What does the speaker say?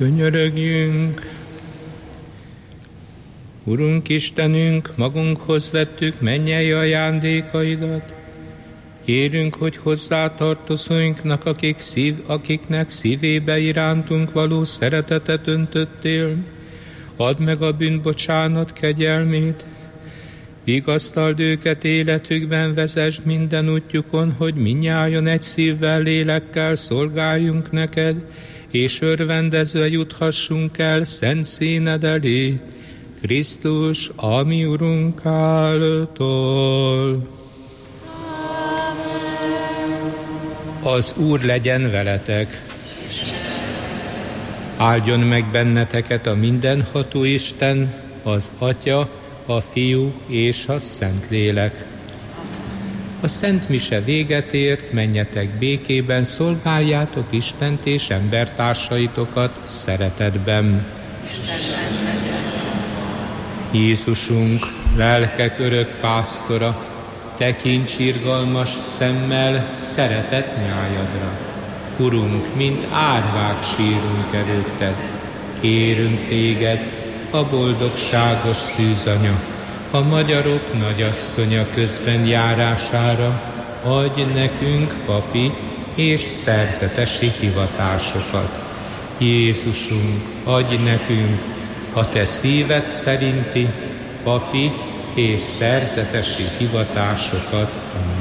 Könyörögjünk! Urunk Istenünk, magunkhoz vettük mennyei ajándékaidat. Kérünk, hogy hozzátartozóinknak, akiknek szívébe irántunk való szeretetet öntöttél, add meg a bűnbocsánat kegyelmét, vigasztald őket életükben, vezesd minden útjukon, hogy mindnyájan egy szívvel, lélekkel szolgáljunk neked, és örvendezve juthassunk el szent színed elé, Krisztus, a mi Urunk által. Az Úr legyen veletek. Áldjon meg benneteket a mindenható Isten, az Atya, a Fiú és a Szentlélek. A Szent Mise véget ért, menjetek békében, szolgáljátok Istent és embertársaitokat szeretetben. Jézusunk, lelkek örök pásztora, tekints irgalmas szemmel szeretet nyájadra. Urunk, mint árvák sírunk előtted, kérünk téged, a boldogságos szűzanya, a magyarok nagyasszonya közben járására, adj nekünk papi és szerzetesi hivatásokat. Jézusunk, adj nekünk a te szíved szerinti papi és szerzetesi hivatásokat. Amen.